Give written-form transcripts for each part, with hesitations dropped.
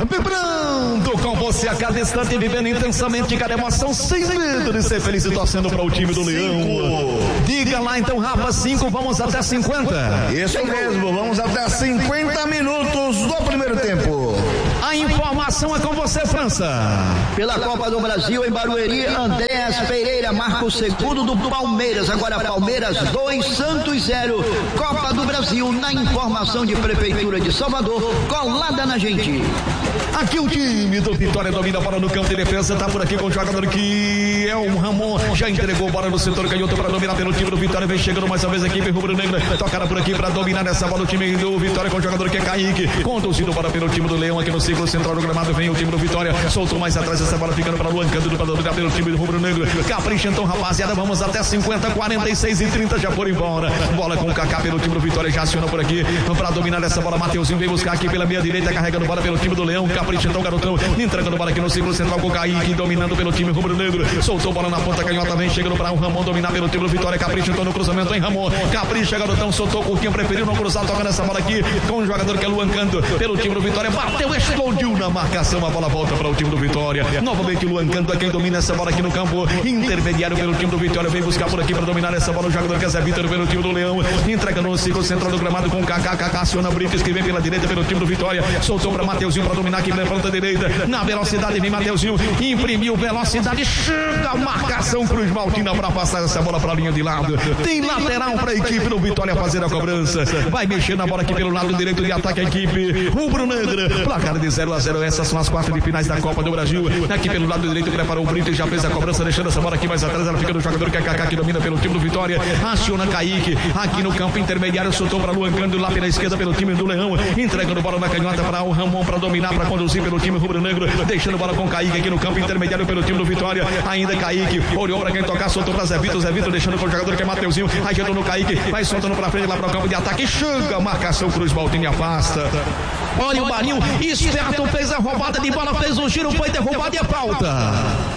vibrando com você a cada instante, vivendo intensamente cada emoção, sem medo de ser feliz e torcendo para o time do Leão. Diga lá então, Rafa, 5, vamos até 50. Isso mesmo, vamos até 50 minutos do primeiro tempo. A informação é com você, França. Pela Copa do Brasil, em Barueri, Andréas Pereira marca o segundo do Palmeiras. Agora Palmeiras 2, Santos 0. Copa do Brasil, na informação de Prefeitura de Salvador, colada na gente. Aqui o time do Vitória domina a bola no campo de defesa, tá por aqui com o jogador que é o Ramon, já entregou a bola no setor canhoto para dominar pelo time do Vitória, vem chegando mais uma vez a equipe rubro-negra, tocará por aqui para dominar essa bola o time do Vitória com o jogador que é Kaique, conduzido bola pelo time do Leão aqui no círculo central do gramado, vem o time do Vitória, soltou mais atrás essa bola ficando para Luan Cândido para dominar pelo time do rubro-negro, capricha então rapaziada, vamos até 50, 46 e 30 já foram embora, bola com o Kaká pelo time do Vitória, já aciona por aqui para dominar essa bola, Mateuzinho vem buscar aqui pela meia direita, carregando bola pelo time do Leão, capricha então garotão, entregando bola aqui no círculo central com o Kaique, dominando pelo time rubro-negro, soltou bola na ponta canhota, vem chegando para o Ramon dominar pelo time do Vitória, capricha então no cruzamento em Ramon, capricha garotão, soltou o Curquinho, preferiu não cruzar, tocando essa bola aqui com o jogador que é Luan Canto, pelo time do Vitória, bateu, explodiu na marcação, a bola volta para o time do Vitória, novamente Luan Canto é quem domina essa bola aqui no campo, intermediário pelo time do Vitória, vem buscar por aqui para dominar essa bola, o jogador que é Zé Vitor pelo time do Leão, entregando no círculo central do gramado com o Kaká, aciona Brites que vem pela direita pelo time do Vitória, soltou para Mateuzinho para dominar aqui na ponta direita, na velocidade vem Mateuzinho, imprimiu velocidade, chega a marcação Cruz Maltina para passar essa bola para a linha de lado, tem lateral para a equipe do Vitória fazer a cobrança, vai mexer na bola aqui pelo lado direito de ataque a equipe rubro-negra, placar de 0-0, essas são as quartas de finais da Copa do Brasil, aqui pelo lado direito preparou o Brites, já fez a cobrança, deixando essa bola aqui mais atrás, ela fica no jogador que é Kaká, que domina pelo time do Vitória, aciona Kaique, aqui no campo intermediário, soltou para Luan Cândido lá pela esquerda pelo time do Leão, entregando bola na canhota para o Ramon para dominar, para conduzir pelo time rubro-negro, deixando bola com Kaique aqui no campo intermediário pelo time do Vitória, ainda Kaique, olhou para quem tocar, soltou para Zé Vitor deixando com o jogador que é Mateuzinho, ajeitou no Kaique, vai soltando para frente lá para o campo de ataque, chega, marcação Cruz Maltina afasta, olha o Marinho, esperto, fez a roubada de bola, fez o giro, foi derrubado e a falta.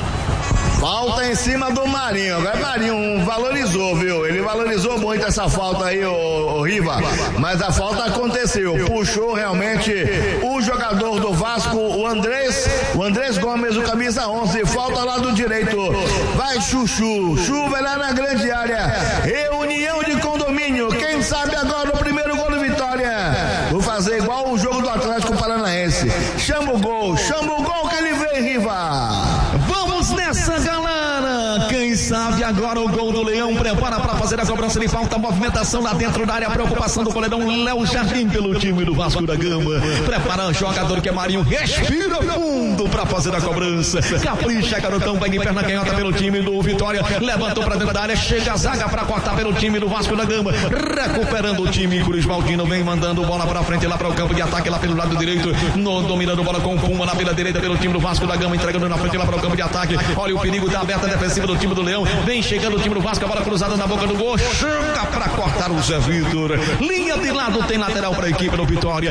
Falta em cima do Marinho. Agora Marinho valorizou, viu? Ele valorizou muito essa falta aí, o Riva. Mas a falta aconteceu. Puxou realmente o jogador do Vasco, o Andrés Gomes, o camisa 11. Falta lá do direito. Vai Chuchu. Chuva lá na grande área. Reunião de condomínio. Quem sabe agora o primeiro gol do Vitória. Vou fazer igual o jogo do Atlético Paranaense. Chama o gol que ele vem, Riva. Vamos nessa, galera! Quem sabe agora o gol do Leão, prepara para fazer a cobrança de falta, movimentação lá dentro da área, preocupação do goleirão Léo Jardim pelo time do Vasco da Gama, prepara o jogador que é Marinho, respira fundo para fazer a cobrança, capricha, garotão, vai em perna canhota pelo time do Vitória, levantou para dentro da área, chega a zaga para cortar pelo time do Vasco da Gama, recuperando o time, Cruz Maltino vem mandando bola para frente lá para o campo de ataque lá pelo lado direito, dominando bola com o Puma na pela direita pelo time do Vasco da Gama, entregando na frente lá para o campo de ataque, olha o perigo da aberta defensiva do time do Leão, vem chegando o time do Vasco, a bola cruzada na boca do gol, chega para cortar o Zé Vitor, linha de lado, tem lateral para a equipe do Vitória,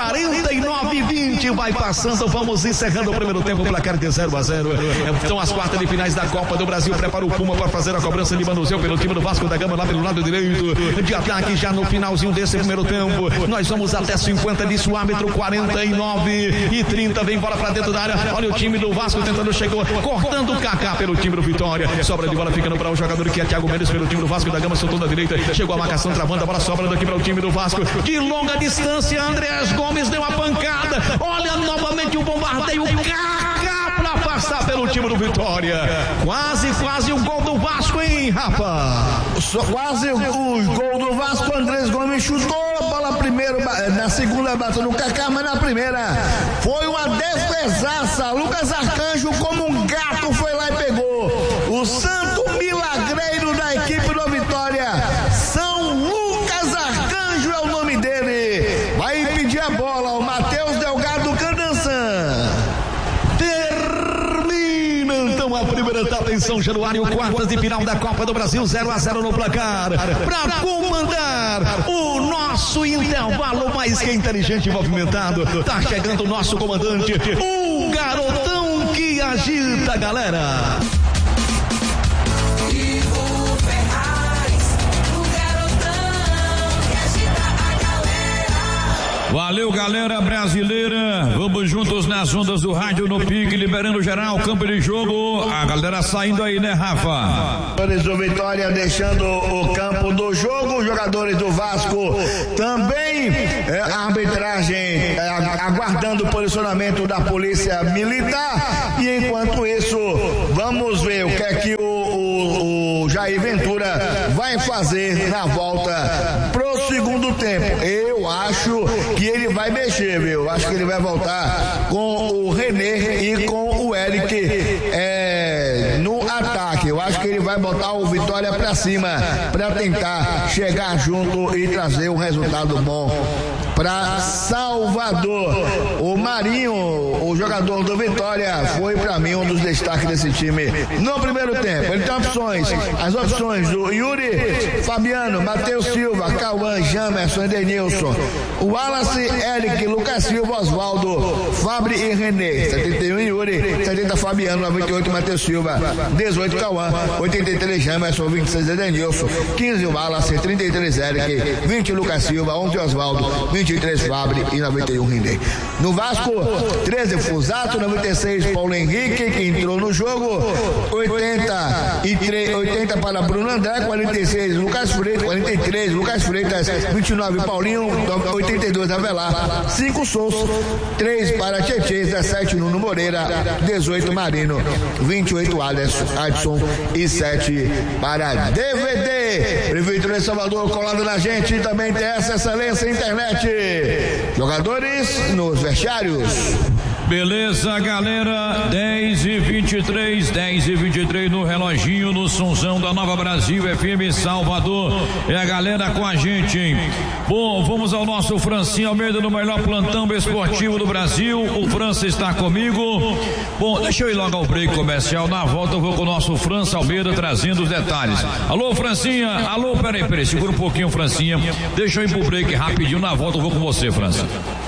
49-20 vai passando, vamos encerrando o primeiro tempo, placar de 0-0, então as quartas de finais da Copa do Brasil, prepara o Puma para fazer a cobrança de manuseio pelo time do Vasco da Gama, lá pelo lado direito, de ataque já no finalzinho desse primeiro tempo, nós vamos até 50, disse o árbitro, 49-30, vem bola para dentro da área, olha o time do Vasco tentando chegar, cortando o Kaká pelo time do Vitória, sobra de bola ficando para o jogador que é Thiago Mendes pelo time do Vasco da Gama, soltou da direita, chegou a marcação travando, a bola sobra daqui para o time do Vasco, de longa distância, Andréas Gomes deu uma pancada, olha novamente o bombardeio, Kaká para passar pelo time do Vitória, quase o gol do Vasco, hein, Rafa? Quase o gol do Vasco, Andrés Gomes chutou a bola primeiro, na segunda bateu no Kaká, mas na primeira foi uma defesaça, Lucas Arcanjo como um gato foi lá e pegou, o santo milagreiro da equipe do Vitória, São Lucas Arcanjo é o nome dele, vai impedir a bola, o Matheus Delgado Candançan. Termina então a primeira etapa em São Januário, quartas de final da Copa do Brasil, 0-0 no placar, para comandar o nosso intervalo mais que inteligente e movimentado, tá chegando o nosso comandante, o garotão que agita a galera. Valeu, galera brasileira. Vamos juntos nas ondas do rádio no pique, liberando geral, campo de jogo. A galera saindo aí, né, Rafa? Jogadores do Vitória deixando o campo do jogo. Os jogadores do Vasco também. A arbitragem aguardando o posicionamento da Polícia Militar. E enquanto isso, vamos ver o que é que o Jair Ventura vai fazer na volta pro segundo tempo. Eu acho que ele vai mexer, viu? Acho que ele vai voltar com o René e com o Eric no ataque. Eu acho que ele vai botar o Vitória pra cima pra tentar chegar junto e trazer um resultado bom para Salvador. O Marinho, o jogador do Vitória, foi para mim um dos destaques desse time no primeiro tempo. Ele tem opções, as opções do Yuri, Fabiano, Matheus Silva, Cauã, Jamerson, Edenilson, o Wallace, Eric, Lucas Silva, Osvaldo, Fabri e René. 71 Yuri, 70 Fabiano, 98 Matheus Silva, 18 Cauã, 83 Jamerson, 26 Edenilson, 15 Wallace, 33 Eric, 20 Lucas Silva, 11 Osvaldo, 23 Fabri e 91 René. No Vasco, 13 Fusato, 96 Paulo Henrique, que entrou no jogo, 80 para Bruno André, 46 Lucas Freitas, 43 Lucas Freitas, 29 Paulinho, 82 Avelar, 5 Souza, 3 para Tietê, 17 Nuno Moreira, 18 Marino, 28 Adson e 7 para DVD. Prefeitura de Salvador colando na gente, também tem essa excelência internet. Jogadores nos vestiários. Beleza, galera, 10h23 no reloginho, no sonzão da Nova Brasil FM Salvador. É a galera com a gente, hein? Bom, vamos ao nosso Francinho Almeida no melhor plantão esportivo do Brasil. O França está comigo. Bom, deixa eu ir logo ao break comercial. Na volta eu vou com o nosso França Almeida trazendo os detalhes. Alô, Francinha, alô, peraí, segura um pouquinho, Francinha. Deixa eu ir pro break rapidinho. Na volta eu vou com você, França.